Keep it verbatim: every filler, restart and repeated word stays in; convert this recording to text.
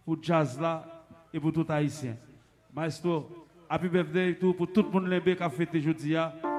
pour jazz là et pour tout haïtien. Maestro, happy birthday tout pour tout le monde qui a fêté aujourd'hui.